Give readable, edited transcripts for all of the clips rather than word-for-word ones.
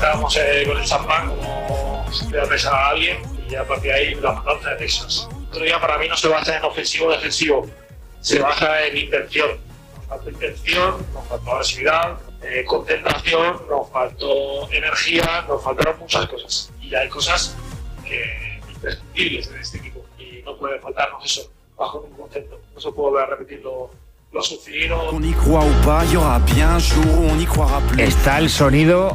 estábamos con el champán como le da a alguien y a partir de ahí la matanza de Texas. Otro día para mí no se basa en ofensivo o defensivo, se basa en intención. Nos faltó intención, nos faltó agresividad, concentración, nos faltó energía, nos faltaron muchas cosas. Y hay cosas que imprescindibles en este equipo y no puede faltarnos eso bajo ningún concepto. No se puede volver a repetirlo. Está el sonido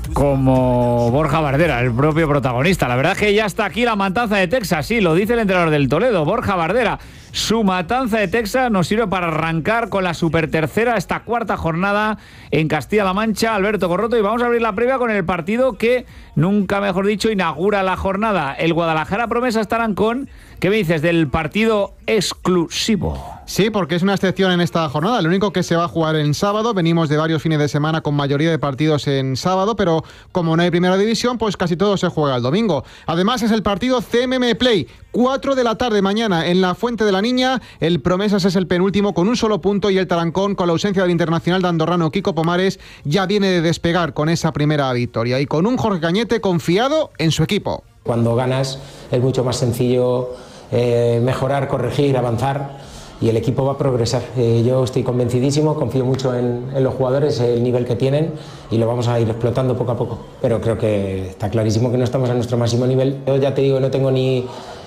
como Borja Bardera, el propio protagonista. La verdad es que ya está aquí la matanza de Texas, sí, lo dice el entrenador del Toledo, Borja Bardera. Su matanza de Texas nos sirve para arrancar con la supertercera, esta cuarta jornada en Castilla-La Mancha. Alberto Corroto, y vamos a abrir la previa con el partido que, nunca mejor dicho, inaugura la jornada. El Guadalajara Promesas Tarancón. ¿Qué me dices del partido exclusivo? Sí, porque es una excepción en esta jornada. El único que se va a jugar en sábado. Venimos de varios fines de semana con mayoría de partidos en sábado, pero como no hay primera división, pues casi todo se juega el domingo. Además es el partido CMM Play. 4 de la tarde mañana en la Fuente de la Niña. El Promesas es el penúltimo con un solo punto y el Tarancón, con la ausencia del internacional de andorrano Kiko Pomares, ya viene de despegar con esa primera victoria y con un Jorge Cañete confiado en su equipo. Cuando ganas es mucho más sencillo mejorar, corregir, avanzar y el equipo va a progresar. Yo estoy convencidísimo, confío mucho en los jugadores, el nivel que tienen y lo vamos a ir explotando poco a poco. Pero creo que está clarísimo que no estamos a nuestro máximo nivel. Yo ya te digo, no tengo ni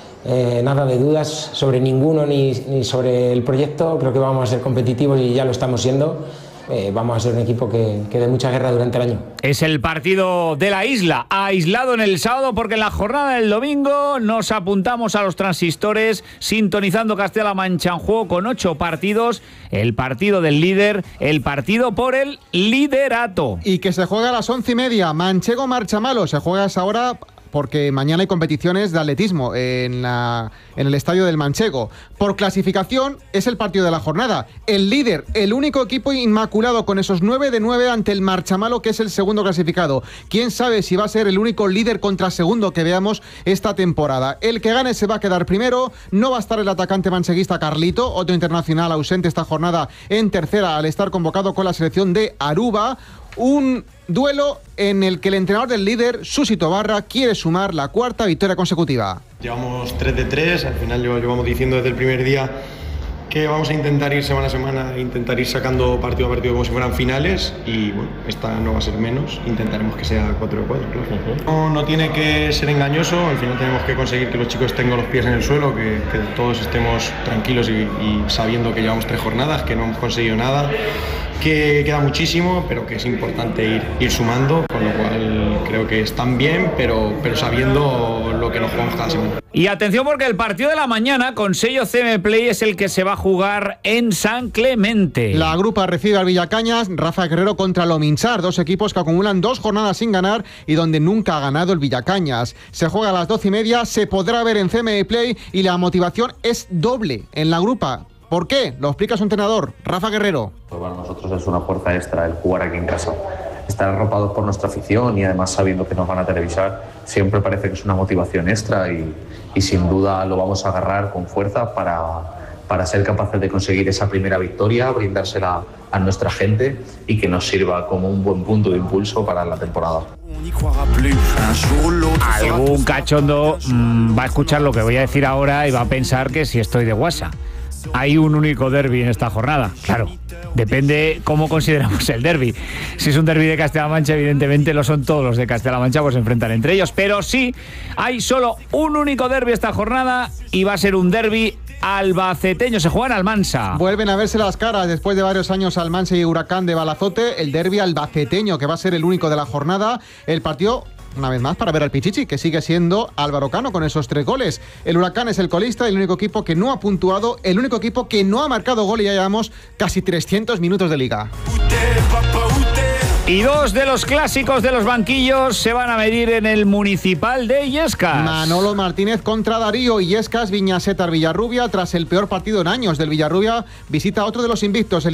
nada de dudas sobre ninguno ni sobre el proyecto. Creo que vamos a ser competitivos y ya lo estamos siendo. Vamos a ser un equipo que dé mucha guerra durante el año. Es el partido de la isla, aislado en el sábado, porque en la jornada del domingo nos apuntamos a los transistores, sintonizando Castilla-La Mancha en juego con 8 partidos, el partido del líder, el partido por el liderato. Y que se juega a las 11:30, Manchego Marchamalo, se juega a esa hora porque mañana hay competiciones de atletismo en el estadio del Manchego. Por clasificación es el partido de la jornada. El líder, el único equipo inmaculado con esos 9 de 9 ante el Marchamalo, que es el segundo clasificado. ¿Quién sabe si va a ser el único líder contra segundo que veamos esta temporada? El que gane se va a quedar primero. No va a estar el atacante mancheguista Carlito, otro internacional ausente esta jornada en tercera al estar convocado con la selección de Aruba. Un duelo en el que el entrenador del líder, Susi Tobarra, quiere sumar la cuarta victoria consecutiva. Llevamos 3 de 3, al final llevamos diciendo desde el primer día que vamos a intentar ir semana a semana, intentar ir sacando partido a partido como si fueran finales y bueno, esta no va a ser menos, intentaremos que sea 4 de 4, claro. No tiene que ser engañoso, al final tenemos que conseguir que los chicos tengan los pies en el suelo, que todos estemos tranquilos y sabiendo que llevamos 3 jornadas, que no hemos conseguido nada, que queda muchísimo, pero que es importante ir sumando, con lo cual creo que están bien, pero sabiendo lo que nos jugamos cada semana. Y atención, porque el partido de la mañana con sello CM Play es el que se va a jugar en San Clemente. La Grupa recibe al Villacañas, Rafa Guerrero contra Lominchar, 2 equipos que acumulan 2 jornadas sin ganar y donde nunca ha ganado el Villacañas. Se juega a las 12:30, se podrá ver en CM Play y la motivación es doble en la Grupa. ¿Por qué? Lo explica su entrenador, Rafa Guerrero. Pues para nosotros es una fuerza extra el jugar aquí en casa. Estar arropados por nuestra afición y además sabiendo que nos van a televisar siempre parece que es una motivación extra y sin duda lo vamos a agarrar con fuerza para ser capaces de conseguir esa primera victoria, brindársela a nuestra gente y que nos sirva como un buen punto de impulso para la temporada. Algún cachondo va a escuchar lo que voy a decir ahora y va a pensar que si estoy de guasa. Hay un único derbi en esta jornada, claro. Depende cómo consideramos el derbi. Si es un derbi de Castilla-La Mancha, evidentemente lo son todos los de Castilla-La Mancha, pues se enfrentan entre ellos. Pero sí, hay solo un único derbi esta jornada y va a ser un derbi albaceteño. Se juega en Almansa. Vuelven a verse las caras después de varios años Almansa y Huracán de Balazote. El derbi albaceteño, que va a ser el único de la jornada. El partido, una vez más, para ver al Pichichi, que sigue siendo Álvaro Cano con esos 3 goles. El Huracán es el colista, el único equipo que no ha puntuado, el único equipo que no ha marcado gol y ya llevamos casi 300 minutos de liga. Y 2 de los clásicos de los banquillos se van a medir en el Municipal de Illescas. Manolo Martínez contra Darío. Illescas, Viñasetar, Villarrubia. Tras el peor partido en años del Villarrubia, visita a otro de los invictos, el